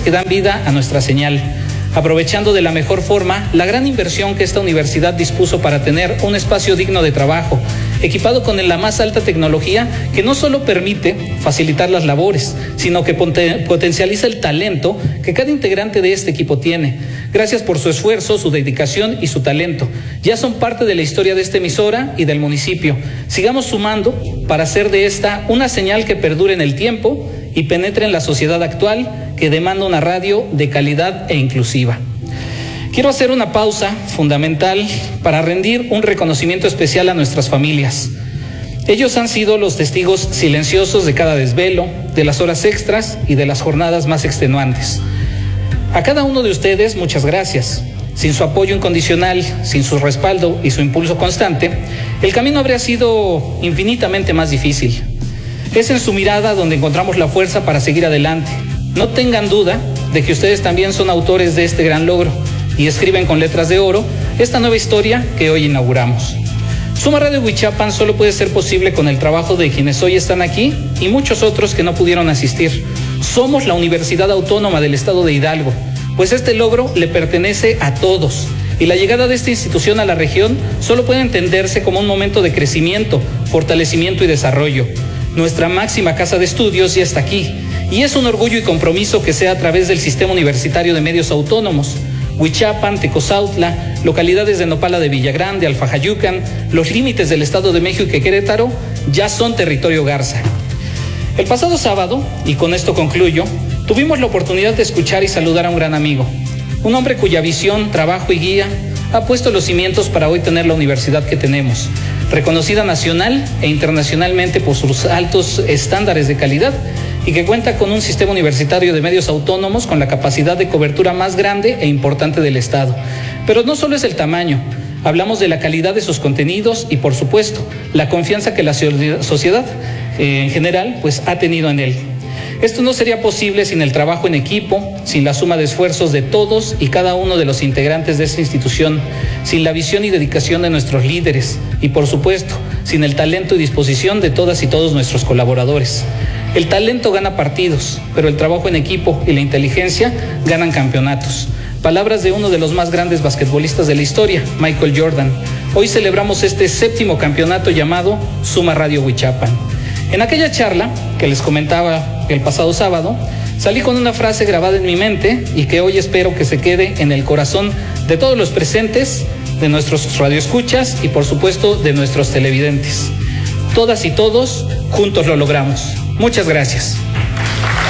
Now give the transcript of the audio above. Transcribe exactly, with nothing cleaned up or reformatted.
que dan vida a nuestra señal, aprovechando de la mejor forma la gran inversión que esta universidad dispuso para tener un espacio digno de trabajo, equipado con la más alta tecnología que no solo permite facilitar las labores, sino que potencializa el talento que cada integrante de este equipo tiene. Gracias por su esfuerzo, su dedicación y su talento. Ya son parte de la historia de esta emisora y del municipio. Sigamos sumando para hacer de esta una señal que perdure en el tiempo y penetre en la sociedad actual que demanda una radio de calidad e inclusiva. Quiero hacer una pausa fundamental para rendir un reconocimiento especial a nuestras familias. Ellos han sido los testigos silenciosos de cada desvelo, de las horas extras y de las jornadas más extenuantes. A cada uno de ustedes, muchas gracias. Sin su apoyo incondicional, sin su respaldo y su impulso constante, el camino habría sido infinitamente más difícil. Es en su mirada donde encontramos la fuerza para seguir adelante. No tengan duda de que ustedes también son autores de este gran logro y escriben con letras de oro esta nueva historia que hoy inauguramos. Suma Radio Huichapan solo puede ser posible con el trabajo de quienes hoy están aquí y muchos otros que no pudieron asistir. Somos la Universidad Autónoma del Estado de Hidalgo, pues este logro le pertenece a todos y la llegada de esta institución a la región solo puede entenderse como un momento de crecimiento, fortalecimiento y desarrollo. Nuestra máxima casa de estudios ya está aquí y es un orgullo y compromiso que sea a través del Sistema Universitario de Medios Autónomos. Huichapan, Tecozautla, localidades de Nopala de Villagrán, de Alfajayucan, los límites del Estado de México y Querétaro ya son territorio Garza. El pasado sábado, y con esto concluyo, tuvimos la oportunidad de escuchar y saludar a un gran amigo, un hombre cuya visión, trabajo y guía ha puesto los cimientos para hoy tener la universidad que tenemos, reconocida nacional e internacionalmente por sus altos estándares de calidad y que cuenta con un sistema universitario de medios autónomos con la capacidad de cobertura más grande e importante del Estado. Pero no solo es el tamaño, hablamos de la calidad de sus contenidos y, por supuesto, la confianza que la sociedad eh, en general pues, ha tenido en él. Esto no sería posible sin el trabajo en equipo, sin la suma de esfuerzos de todos y cada uno de los integrantes de esta institución, sin la visión y dedicación de nuestros líderes y, por supuesto, sin el talento y disposición de todas y todos nuestros colaboradores. El talento gana partidos, pero el trabajo en equipo y la inteligencia ganan campeonatos. Palabras de uno de los más grandes basquetbolistas de la historia, Michael Jordan. Hoy celebramos este séptimo campeonato llamado Suma Radio Huichapan. En aquella charla que les comentaba el pasado sábado, salí con una frase grabada en mi mente y que hoy espero que se quede en el corazón de todos los presentes, de nuestros radioescuchas y por supuesto de nuestros televidentes. Todas y todos juntos lo logramos. Muchas gracias.